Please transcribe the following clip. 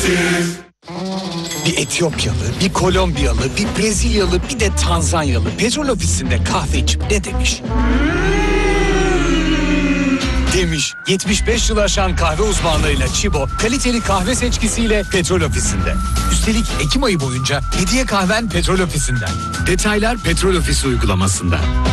Bir Etiyopyalı, bir Kolombiyalı, bir Brezilyalı, bir de Tanzanyalı petrol ofisinde kahve içip ne demiş? Demiş, 75 yıl aşan kahve uzmanlarıyla Chibo, kaliteli kahve seçkisiyle petrol ofisinde. Üstelik Ekim ayı boyunca hediye kahven petrol ofisinden. Detaylar petrol ofisi uygulamasında.